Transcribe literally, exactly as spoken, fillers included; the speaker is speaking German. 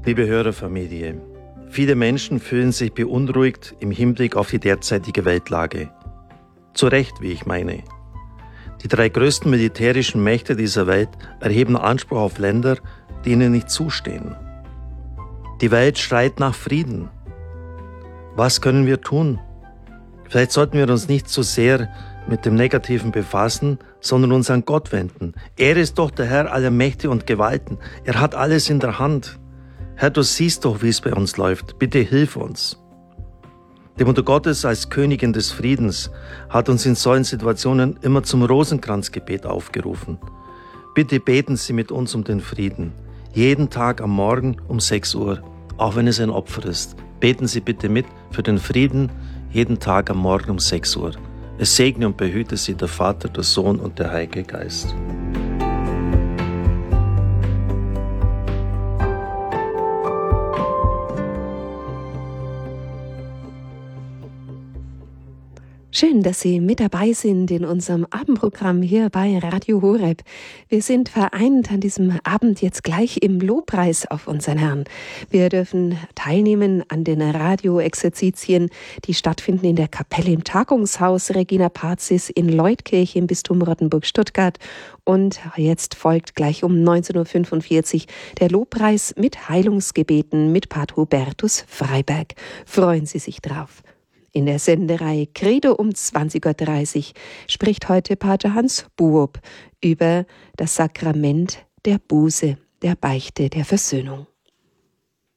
Liebe Hörerfamilie, viele Menschen fühlen sich beunruhigt im Hinblick auf die derzeitige Weltlage. Zu Recht, wie ich meine. Die drei größten militärischen Mächte dieser Welt erheben Anspruch auf Länder, die ihnen nicht zustehen. Die Welt schreit nach Frieden. Was können wir tun? Vielleicht sollten wir uns nicht so sehr mit dem Negativen befassen, sondern uns an Gott wenden. Er ist doch der Herr aller Mächte und Gewalten. Er hat alles in der Hand. Herr, du siehst doch, wie es bei uns läuft. Bitte hilf uns. Die Mutter Gottes als Königin des Friedens hat uns in solchen Situationen immer zum Rosenkranzgebet aufgerufen. Bitte beten Sie mit uns um den Frieden. Jeden Tag am Morgen um sechs Uhr, auch wenn es ein Opfer ist. Beten Sie bitte mit für den Frieden, jeden Tag am Morgen um sechs Uhr. Es segne und behüte Sie der Vater, der Sohn und der Heilige Geist. Schön, dass Sie mit dabei sind in unserem Abendprogramm hier bei Radio Horeb. Wir sind vereint an diesem Abend jetzt gleich im Lobpreis auf unseren Herrn. Wir dürfen teilnehmen an den Radioexerzitien, die stattfinden in der Kapelle im Tagungshaus Regina Pazis in Leutkirch im Bistum Rottenburg-Stuttgart. Und jetzt folgt gleich um neunzehn Uhr fünfundvierzig der Lobpreis mit Heilungsgebeten mit Pater Hubertus Freiberg. Freuen Sie sich drauf. In der Sendereihe Credo um zwanzig Uhr dreißig spricht heute Pater Hans Buob über das Sakrament der Buße, der Beichte, der Versöhnung.